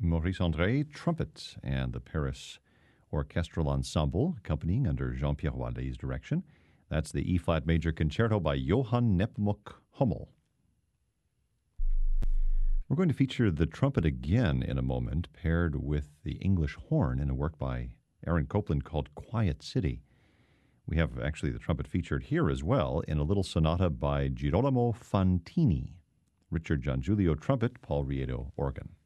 Maurice André, trumpet, and the Paris Orchestral Ensemble, accompanying under Jean-Pierre Wallet's direction. That's the E-flat major concerto by Johann Nepomuk Hummel. We're going to feature the trumpet again in a moment, paired with the English horn in a work by Aaron Copland called Quiet City. We have actually the trumpet featured here as well in a little sonata by Girolamo Fantini. Richard Giangiulio, trumpet, Paul Riedo, organ.